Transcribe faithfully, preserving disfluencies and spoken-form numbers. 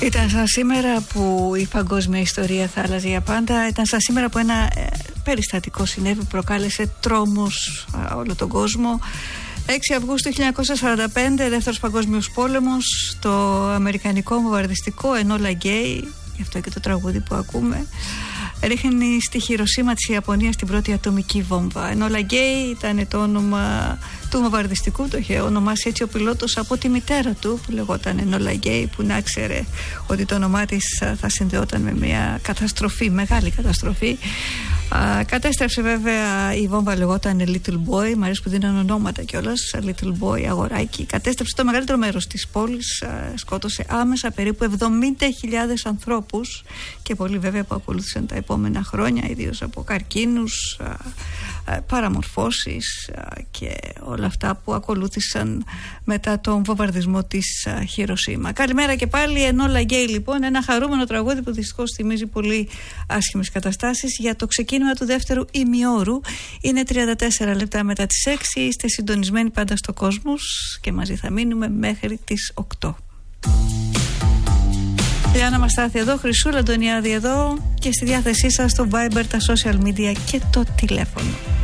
Ήταν σαν σήμερα που η παγκόσμια ιστορία θα άλλαζε για πάντα. Ήταν σαν σήμερα που ένα ε, περιστατικό συνέβη, προκάλεσε τρόμους ε, όλο τον κόσμο. έξι Αυγούστου χίλια εννιακόσια σαράντα πέντε, Δεύτερος Παγκόσμιος Πόλεμος, το αμερικανικό βομβαρδιστικό Enola Gay, γι' αυτό και το τραγούδι που ακούμε, ρίχνει στη Χιροσίμα της Ιαπωνίας την πρώτη ατομική βόμβα. Enola Gay ήταν το όνομα του βομβαρδιστικού, το είχε ονομάσει έτσι ο πιλότος από τη μητέρα του που λεγόταν Enola Gay, που να ξέρε ότι το όνομά της θα συνδεόταν με μια καταστροφή, μεγάλη καταστροφή. Α, κατέστρεψε βέβαια η βόμβα, λεγόταν Little Boy, μου αρέσει που δίνουν ονόματα κιόλας, Little Boy, αγοράκι. Κατέστρεψε το μεγαλύτερο μέρος της πόλης, α, σκότωσε άμεσα περίπου εβδομήντα χιλιάδες ανθρώπους και πολλοί βέβαια που ακολούθησαν τα επόμενα χρόνια, ιδίως από καρκίνους, α, α, παραμορφώσεις α, και όλα αυτά που ακολούθησαν μετά τον βομβαρδισμό της α, Χιροσίμα. Καλημέρα και πάλι, Enola Gay λοιπόν, ένα χαρούμενο τραγούδι που δυστυχώς θυμίζει πολύ άσχημες καταστάσεις για το ξεκίνημα του δεύτερου ημιώρου. Είναι τριάντα τέσσερα λεπτά μετά τις έξι, είστε συντονισμένοι πάντα στο Κόσμος και μαζί θα μείνουμε μέχρι τις οκτώ. Λιάννα Μαστάθη εδώ, Χρυσούλα Αντωνιάδη εδώ και στη διάθεσή σας το Viber, τα social media και το τηλέφωνο.